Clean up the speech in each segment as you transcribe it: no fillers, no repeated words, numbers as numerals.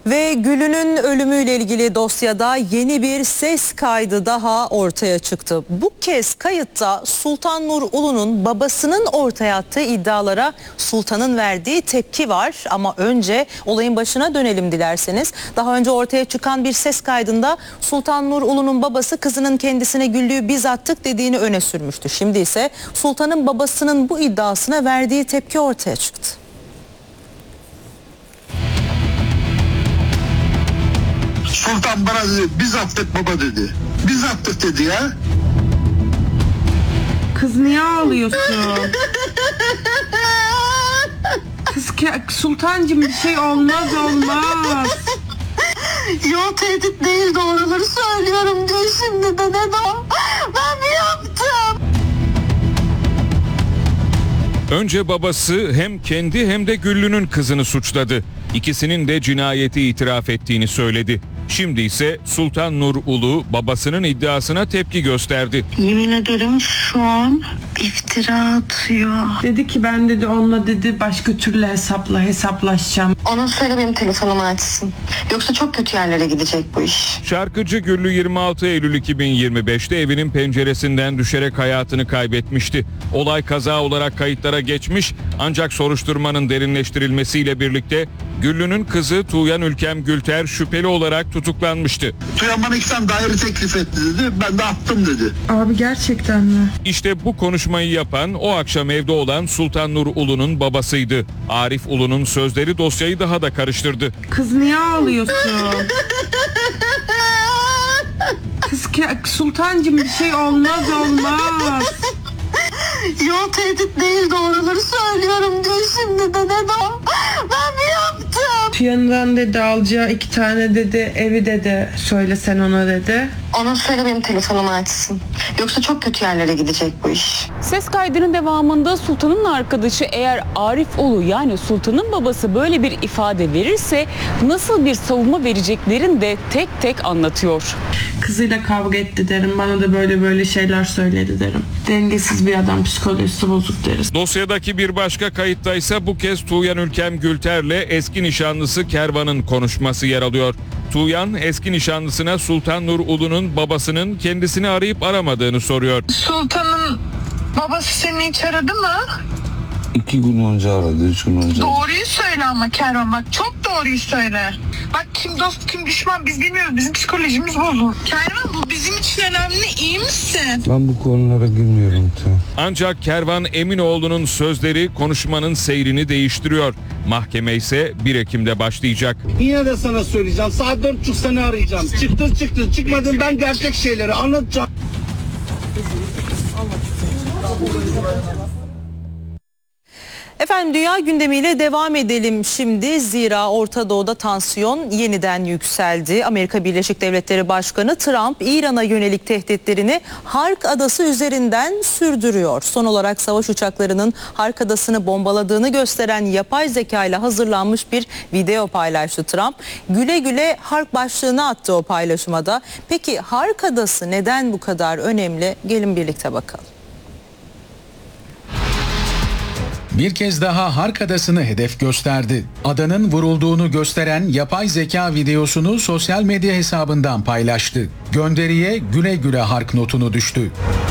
Ve Gül'ünün ölümüyle ilgili dosyada yeni bir ses kaydı daha ortaya çıktı. Bu kez kayıtta Sultan Nur Ulu'nun babasının ortaya attığı iddialara Sultan'ın verdiği tepki var. Ama önce olayın başına dönelim dilerseniz. Daha önce ortaya çıkan bir ses kaydında Sultan Nur Ulu'nun babası kızının kendisine Güllü'yü biz attık dediğini öne sürmüştü. Şimdi ise Sultan'ın babasının bu iddiasına verdiği tepki ortaya çıktı. Sultan bana dedi, biz attık baba dedi. Biz attık dedi ya. Kız niye ağlıyorsun? Kız Sultancığım bir şey olmaz. Yo tehdit değil, doğruları söylüyorum diyor şimdi de dedem. Ben mi yaptım? Önce babası hem kendi hem de Güllü'nün kızını suçladı. İkisinin de cinayeti itiraf ettiğini söyledi. Şimdi ise Sultan Nur Ulu babasının iddiasına tepki gösterdi. Yemin ederim şu an iftira atıyor. Dedi ki ben dedi onunla dedi başka türlü hesaplaşacağım. Ona söyle benim telefonumu açsın. Yoksa çok kötü yerlere gidecek bu iş. Şarkıcı Güllü 26 Eylül 2025'te evinin penceresinden düşerek hayatını kaybetmişti. Olay kaza olarak kayıtlara geçmiş ancak soruşturmanın derinleştirilmesiyle birlikte Güllü'nün kızı Tuğyan Ülkem Gülter şüpheli olarak tutuklanmıştı. Tuğyan bana 2 tane daire teklif etti dedi. Ben de attım dedi. Abi gerçekten mi? İşte bu konuşmayı yapan o akşam evde olan Sultan Nur Ulu'nun babasıydı. Arif Ulu'nun sözleri dosyayı daha da karıştırdı. Kız niye ağlıyorsun? Kız Sultancığım bir şey olmaz. Yo tehdit değil, doğruları söylüyorum diyor şimdi de dedem. Ben mi yaptım? Yanından dedi alacağı 2 tane dedi evi dedi söyle sen ona dedi. Ona söyle benim telefonumu açsın. Yoksa çok kötü yerlere gidecek bu iş. Ses kaydının devamında Sultan'ın arkadaşı eğer Arif Ulu yani Sultan'ın babası böyle bir ifade verirse nasıl bir savunma vereceklerini de tek tek anlatıyor. Kızıyla kavga etti derim, bana da böyle şeyler söyledi derim. Dengesiz bir adam, psikolojisi bozuk deriz. Dosyadaki bir başka kayıtta ise bu kez Tuğyan Ülkem Gülter'le eski nişanlısı Kervan'ın konuşması yer alıyor. Tuğyan eski nişanlısına Sultan Nur Ulu'nun babasının kendisini arayıp aramadığını soruyor. Sultan'ın babası seni hiç aradı mı? 2 gün önce aradı, 3 gün önce. Doğruyu söyle ama Kervan, bak çok doğruyu söyle. Bak kim dost kim düşman biz bilmiyoruz, bizim psikolojimiz bozuk. Kervan bu bizim için önemli, iyi misin? Ben bu konulara girmiyorum. Ancak Kervan Eminoğlu'nun sözleri konuşmanın seyrini değiştiriyor. Mahkeme ise 1 Ekim'de başlayacak. Yine de sana söyleyeceğim, saat 4.30 seni arayacağım. Çıktın çıkmadın, ben gerçek şeyleri anlatacağım. Efendim dünya gündemiyle devam edelim şimdi. Zira Orta Doğu'da tansiyon yeniden yükseldi. Amerika Birleşik Devletleri Başkanı Trump İran'a yönelik tehditlerini Hark Adası üzerinden sürdürüyor. Son olarak savaş uçaklarının Hark Adası'nı bombaladığını gösteren yapay zeka ile hazırlanmış bir video paylaştı Trump. Güle güle Hark başlığını attı o paylaşmada. Peki Hark Adası neden bu kadar önemli? Gelin birlikte bakalım. Bir kez daha Hark Adası'nı hedef gösterdi. Adanın vurulduğunu gösteren yapay zeka videosunu sosyal medya hesabından paylaştı. Gönderiye güle güle Hark notunu düştü.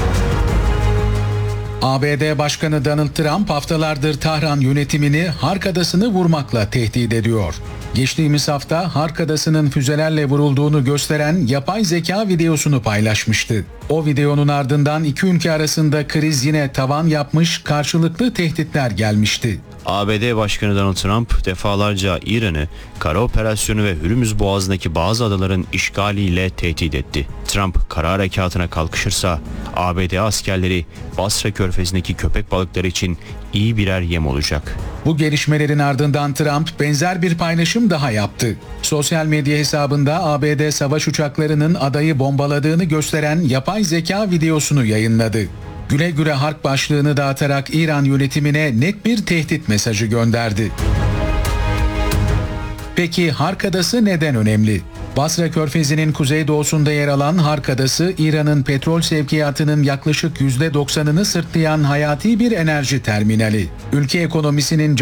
ABD Başkanı Donald Trump haftalardır Tahran yönetimini Hark Adası'nı vurmakla tehdit ediyor. Geçtiğimiz hafta Hark Adası'nın füzelerle vurulduğunu gösteren yapay zeka videosunu paylaşmıştı. O videonun ardından iki ülke arasında kriz yine tavan yapmış, karşılıklı tehditler gelmişti. ABD Başkanı Donald Trump defalarca İran'ı kara operasyonu ve Hürmüz Boğazı'ndaki bazı adaların işgaliyle tehdit etti. Trump kara harekatına kalkışırsa ABD askerleri Basra Körfezi'ndeki köpek balıkları için iyi birer yem olacak. Bu gelişmelerin ardından Trump benzer bir paylaşım daha yaptı. Sosyal medya hesabında ABD savaş uçaklarının adayı bombaladığını gösteren yapay zeka videosunu yayınladı. Güle güle Hark başlığını dağıtarak İran yönetimine net bir tehdit mesajı gönderdi. Peki Hark Adası neden önemli? Basra Körfezi'nin kuzeydoğusunda yer alan Hark Adası, İran'ın petrol sevkiyatının yaklaşık %90'ını sırtlayan hayati bir enerji terminali. Ülke ekonomisinin